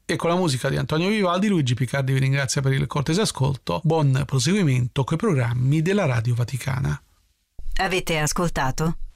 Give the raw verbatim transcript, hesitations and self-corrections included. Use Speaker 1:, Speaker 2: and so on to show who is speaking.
Speaker 1: E con la musica di Antonio Vivaldi, Luigi Picardi vi ringrazia per il cortese ascolto. Buon proseguimento coi programmi della Radio Vaticana.
Speaker 2: Avete ascoltato